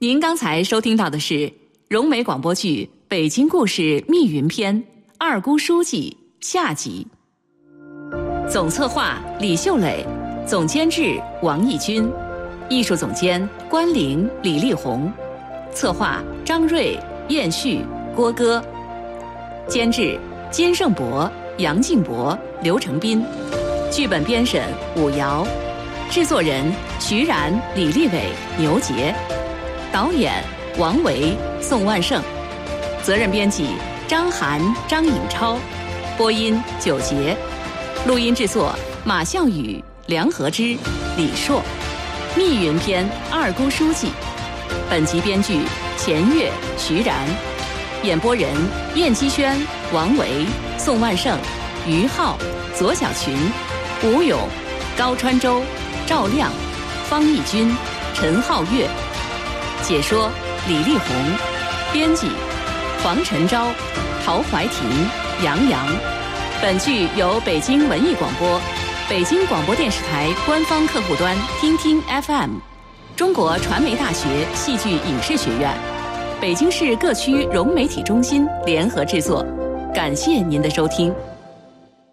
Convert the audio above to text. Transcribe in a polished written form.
您刚才收听到的是融媒广播剧《北京故事密云篇》二姑书记下集。总策划李秀磊，总监制王义军，艺术总监关玲、李丽红，策划张瑞、燕旭、郭歌，监制金胜博、杨静博、刘成斌，剧本编审武瑶，制作人徐然、李立伟、牛杰，导演王维、宋万胜，责任编辑张涵、张颖超，播音九杰，录音制作马笑宇、梁和之、李硕，密云篇二姑书记。本集编剧钱月、徐然，演播人燕姬轩、王维、宋万胜、于浩、左小群、吴勇、高川洲、赵亮、方义军、陈浩月，解说李丽红，编辑黄晨昭、陶怀婷、杨洋。本剧由北京文艺广播、北京广播电视台官方客户端听听 FM、中国传媒大学戏剧影视学院、北京市各区融媒体中心联合制作。感谢您的收听。